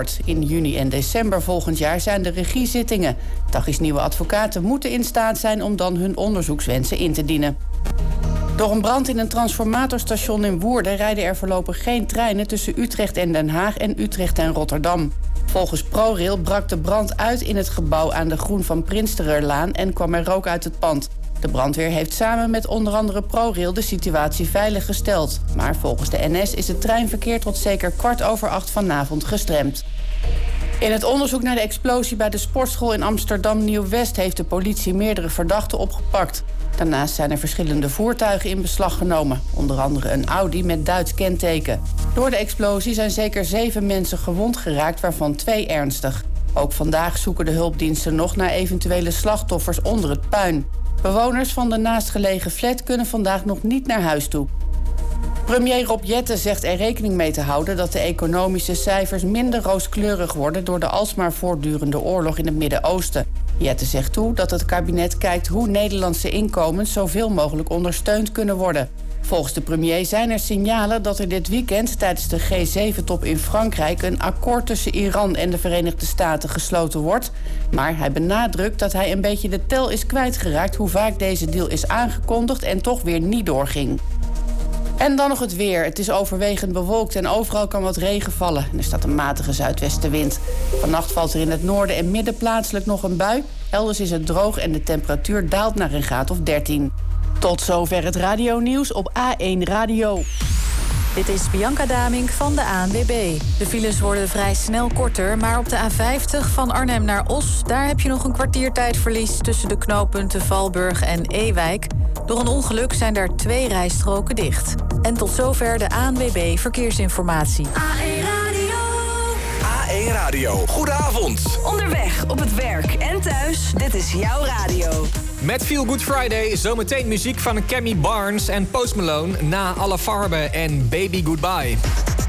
In juni en december volgend jaar zijn de regiezittingen. Taghi's nieuwe advocaten moeten in staat zijn om dan hun onderzoekswensen in te dienen. Door een brand in een transformatorstation in Woerden rijden er voorlopig geen treinen tussen Utrecht en Den Haag en Utrecht en Rotterdam. Volgens ProRail brak de brand uit in het gebouw aan de Groen van Prinstererlaan en kwam er rook uit het pand. De brandweer heeft samen met onder andere ProRail de situatie veiliggesteld. Maar volgens de NS is het treinverkeer tot zeker 7:15 vanavond gestremd. In het onderzoek naar de explosie bij de sportschool in Amsterdam Nieuw-West heeft de politie meerdere verdachten opgepakt. Daarnaast zijn er verschillende voertuigen in beslag genomen. Onder andere een Audi met Duits kenteken. Door de explosie zijn zeker 7 mensen gewond geraakt, waarvan 2 ernstig. Ook vandaag zoeken de hulpdiensten nog naar eventuele slachtoffers onder het puin. Bewoners van de naastgelegen flat kunnen vandaag nog niet naar huis toe. Premier Rob Jetten zegt er rekening mee te houden dat de economische cijfers minder rooskleurig worden door de alsmaar voortdurende oorlog in het Midden-Oosten. Jetten zegt toe dat het kabinet kijkt hoe Nederlandse inkomens zoveel mogelijk ondersteund kunnen worden. Volgens de premier zijn er signalen dat er dit weekend tijdens de G7-top in Frankrijk een akkoord tussen Iran en de Verenigde Staten gesloten wordt. Maar hij benadrukt dat hij een beetje de tel is kwijtgeraakt hoe vaak deze deal is aangekondigd en toch weer niet doorging. En dan nog het weer. Het is overwegend bewolkt en overal kan wat regen vallen. En er staat een matige zuidwestenwind. Vannacht valt er in het noorden en midden plaatselijk nog een bui. Elders is het droog en de temperatuur daalt naar een graad of 13. Tot zover het radionieuws op A1 Radio. Dit is Bianca Damink van de ANWB. De files worden vrij snel korter, maar op de A50 van Arnhem naar Os, daar heb je nog een kwartiertijdverlies tussen de knooppunten Valburg en Ewijk. Door een ongeluk zijn daar 2 rijstroken dicht. En tot zover de ANWB Verkeersinformatie. A1 Radio. A1 Radio. Goedenavond. Onderweg, op het werk en thuis. Dit is jouw radio. Met Feel Good Friday zometeen muziek van Cammy Barnes en Post Malone na Alle Farben en Baby Goodbye.